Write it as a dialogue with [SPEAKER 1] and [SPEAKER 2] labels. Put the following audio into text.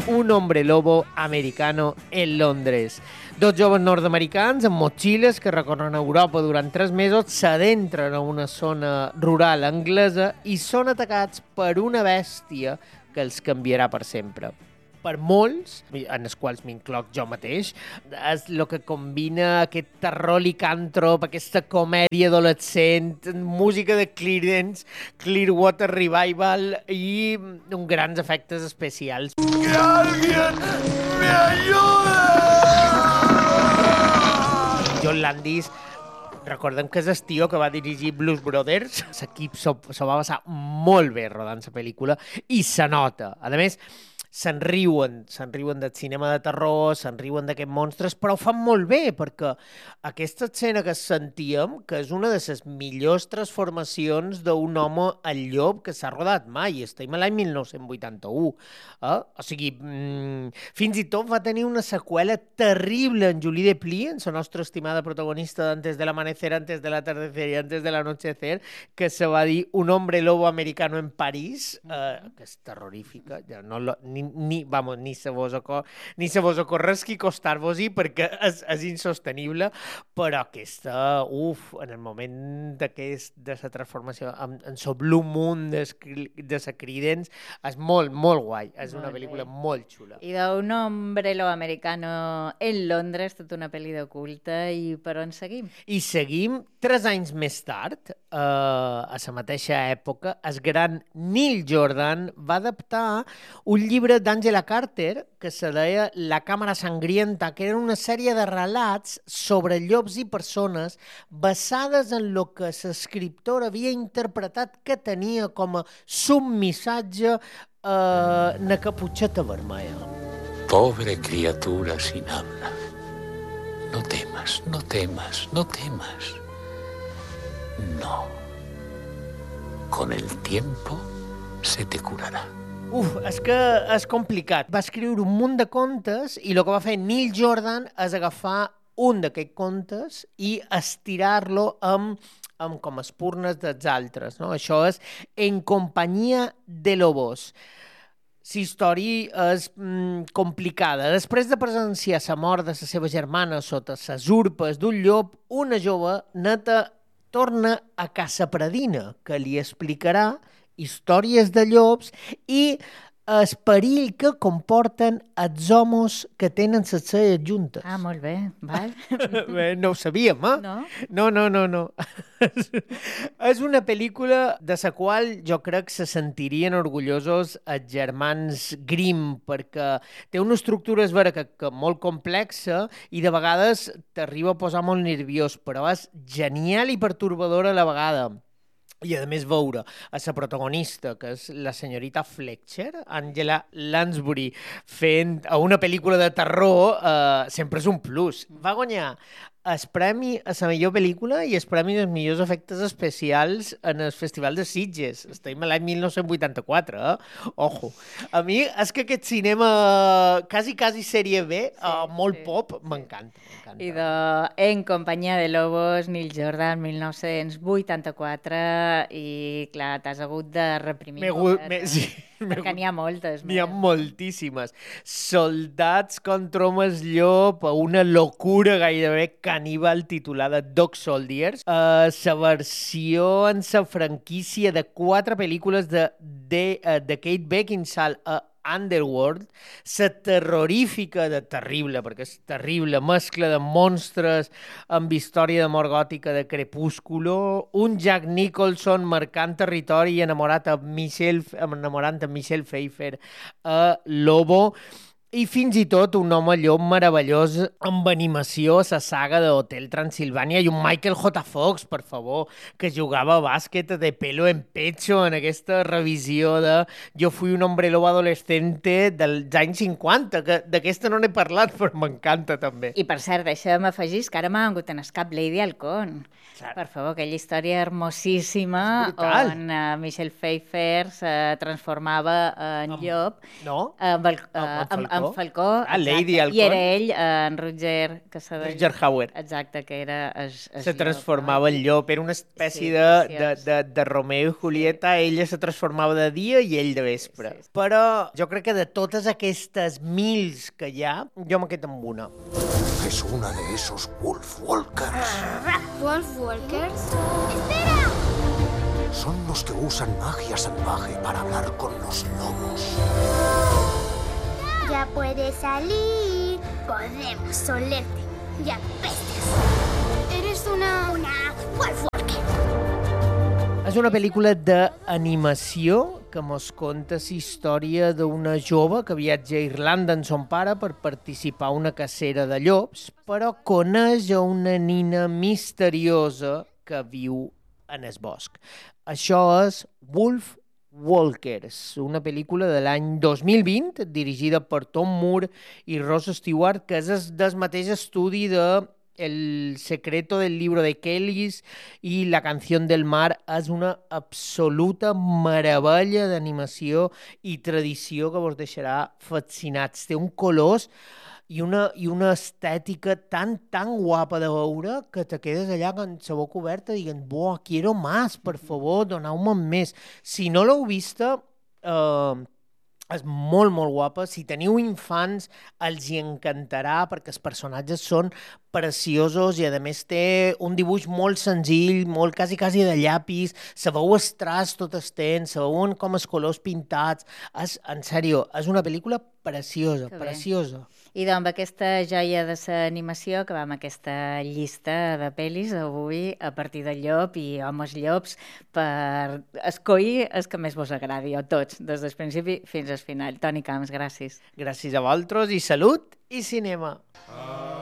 [SPEAKER 1] Un hombre lobo americano en Londres. Dos joves nord-americans amb motxilles que recorren Europa durant 3 mesos s'adentren a una zona rural anglesa i són atacats per una bèstia que els canviarà per sempre. Per molts, en els quals m'incloc jo mateix, és el que combina aquest terror licàntrop, aquesta comèdia adolescent, música de Creedence, Clearwater Revival i uns grans efectes especials.
[SPEAKER 2] ¡Que alguien me ayude!
[SPEAKER 1] John Landis, recordem que és el tio que va dirigir Blues Brothers. L'equip s'ho va passar molt bé rodant la pel·lícula i se nota. A més, se'n riuen del cinema de terror, se'n riuen d'aquests monstres, però ho fan molt bé, perquè aquesta escena que sentíem, que és una de les millors transformacions d'un home al llop que s'ha rodat mai, estem a l'any 1981. O sigui, fins i tot va tenir una seqüela terrible en Julie Delpy, la nostra estimada protagonista d'Antes del Amanecer, Antes del Atardecer i Antes del Anochecer, que se va dir Un hombre lobo americano en París, que és terrorífica, ja no ni se vos ocorresqui costar-vos-hi perquè és insostenible, però aquesta, en el moment de la transformació en el Blue Moon de la Creedence, és molt, molt guai, és una pel·lícula molt xula.
[SPEAKER 3] I d'un hombre lo americano en Londres, tota una pel·li de culte, i per on seguim?
[SPEAKER 1] I seguim 3 anys més tard, a la mateixa època, el gran Neil Jordan va adaptar un llibre d'Angela Carter que se deia La càmera sangrienta, que era una sèrie de relats sobre llops i persones basades en el que l'escriptor havia interpretat que tenia com a submissatge na caputxeta vermella.
[SPEAKER 4] Pobre criatura sin habla. No temas, no temas, no temas. No. Con el tiempo se te curará.
[SPEAKER 1] És que és complicat. Va escriure un munt de contes i el que va fer Neil Jordan és agafar un d'aquests contes i estirar-lo amb com espurnes dels altres. No? Això és En companyia de lobos. La història és complicada. Després de presenciar la mort de la seva germana sota les urpes d'un llop, una jove neta torna a Casa Pradina, que li explicarà històries de llops i el perill que comporten els homes que tenen les celles juntes.
[SPEAKER 3] Ah, molt bé, val.
[SPEAKER 1] Bé, no ho sabíem, eh?
[SPEAKER 3] No?
[SPEAKER 1] No. És una pel·lícula de la qual jo crec que se sentirien orgullosos els germans Grimm, perquè té una estructura, és vera, que molt complexa i de vegades t'arriba a posar molt nerviós, però és genial i pertorbadora a la vegada. I a més veure a la protagonista, que és la senyorita Fletcher, Angela Lansbury, fent a una pel·lícula de terror, sempre és un plus. Va guanyar el premi a la millor pel·lícula i el premi dels millors efectes especials en el Festival de Sitges. Estem a l'any 1984, Ojo. A mi és que aquest cinema quasi sèrie B, molt pop, m'encanta.
[SPEAKER 3] I de En companyia de lobos, Neil Jordan, 1984, i clar, t'has hagut de reprimir
[SPEAKER 1] Sí.
[SPEAKER 3] perquè n'hi ha moltes.
[SPEAKER 1] N'hi ha moltíssimes. Soldats contra homes llop, una locura gairebé caníbal titulada Dog Soldiers. La versió en la franquícia de 4 pel·lícules de Kate Beckinsale a Underworld, la terrorífica de terrible, perquè és terrible, mescla de monstres amb història d'amor gòtica de Crepúsculo, un Jack Nicholson marcant territori i enamorant amb Michelle Pfeiffer a Lobo, i fins i tot un home llop meravellós amb animació a la saga de Hotel Transilvània i un Michael J. Fox, per favor, que jugava a bàsquet de pelo en pecho en aquesta revisió de Jo fui un hombre lobo adolescente dels anys 50, que d'aquesta no n'he parlat, però m'encanta també.
[SPEAKER 3] I per cert, deixa'm afegir que ara m'ha vingut en escap Lady Halcón. Per favor, aquella història hermosíssima on Michelle Pfeiffer se transformava en llop.
[SPEAKER 1] No?
[SPEAKER 3] Amb En Falcó,
[SPEAKER 1] Lady
[SPEAKER 3] exacte. I era
[SPEAKER 1] Halcón.
[SPEAKER 3] ell, en Roger, que s'ha de...
[SPEAKER 1] Roger Hauer.
[SPEAKER 3] Exacte, que era...
[SPEAKER 1] Se transformava en llop, era una espècie de Romeo i Julieta, ella se transformava de dia i ell de vespre.
[SPEAKER 3] Sí.
[SPEAKER 1] Però jo crec que de totes aquestes mils que hi ha, jo m'he quedat amb una.
[SPEAKER 2] Es una de esos Wolf Walkers.
[SPEAKER 5] ¿Wolf Walkers? ¡Espera!
[SPEAKER 2] Son los que usan magia salvaje para hablar con los lobos.
[SPEAKER 5] Ya puedes salir. Podemos olerte. Ya pestes. Eres una Wolf Walker.
[SPEAKER 1] És una pel·lícula d'animació que mos conta la història d'una jove que viatja a Irlanda amb son pare per participar a una cacera de llops, però coneix a una nina misteriosa que viu en el bosc. Això és Wolf Walkers, una pel·lícula de l'any 2020 dirigida per Tom Moore i Ross Stewart, que és del mateix estudi de El secreto del libro de Kellys i La canción del mar. És una absoluta meravella d'animació i tradició que vos deixarà fascinats. Té un colors i una estètica tan guapa de veure que te quedes allà amb la boca oberta dient, buah, quiero más, per favor, doneu-me més. Si no l'heu vista, és molt guapa. Si teniu infants, els hi encantarà perquè els personatges són preciosos i a més té un dibuix molt senzill, molt quasi de llapis, se veu el traç tot el temps, se veuen com els colors pintats. En sèrio, és una pel·lícula preciosa, preciosa.
[SPEAKER 3] I doncs amb aquesta joia de l'animació acabam aquesta llista de pel·lis avui a partir del llop i homes llops per escollir el que més vos agradi, o tots, des del principi fins al final. Toni Camps, gràcies.
[SPEAKER 1] Gràcies a vosaltres i salut i cinema.